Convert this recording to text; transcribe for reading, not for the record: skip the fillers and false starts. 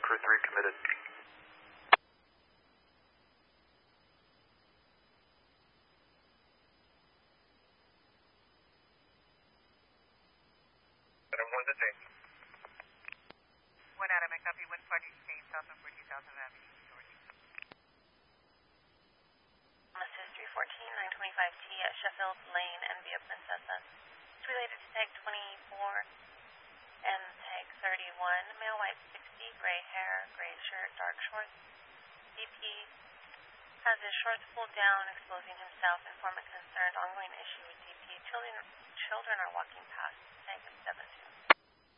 crew 3 committed. One Adam, I copy 1 party staying south of 14,000 Avenue, Georgia. This is 314-925T at Sheffield Lane and via Princessa. It's related to tag 24 and tag 31. Male, white, 60, gray hair, gray shirt, dark shorts. DP has his shorts pulled down, exposing himself. Informant concerned. Ongoing issue with DP. Children are walking past. Tag 72.